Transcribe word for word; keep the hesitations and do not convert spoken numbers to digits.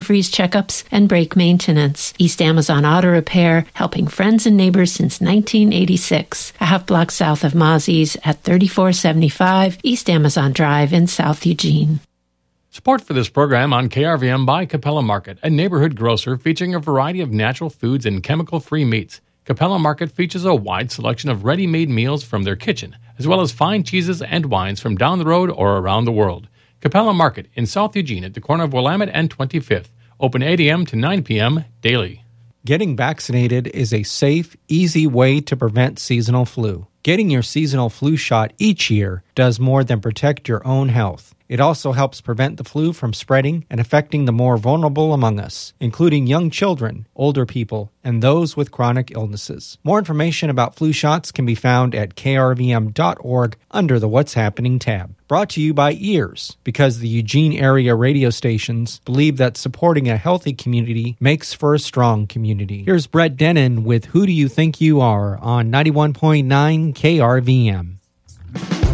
antifreeze checkups, and brake maintenance. East Amazon Auto Repair, helping friends and neighbors since nineteen eighty-six. A half block south of Mozzie's at thirty-four seventy-five East Amazon Drive in South Eugene. Support for this program on K R V M by Capella Market, a neighborhood grocer featuring a variety of natural foods and chemical-free meats. Capella Market features a wide selection of ready-made meals from their kitchen, as well as fine cheeses and wines from down the road or around the world. Capella Market in South Eugene at the corner of Willamette and twenty-fifth. Open eight a.m. to nine p.m. daily. Getting vaccinated is a safe, easy way to prevent seasonal flu. Getting your seasonal flu shot each year does more than protect your own health. It also helps prevent the flu from spreading and affecting the more vulnerable among us, including young children, older people, and those with chronic illnesses. More information about flu shots can be found at k r v m dot org under the What's Happening tab. Brought to you by Ears, because the Eugene area radio stations believe that supporting a healthy community makes for a strong community. Here's Brett Dennen with Who Do You Think You Are on ninety-one point nine K R V M.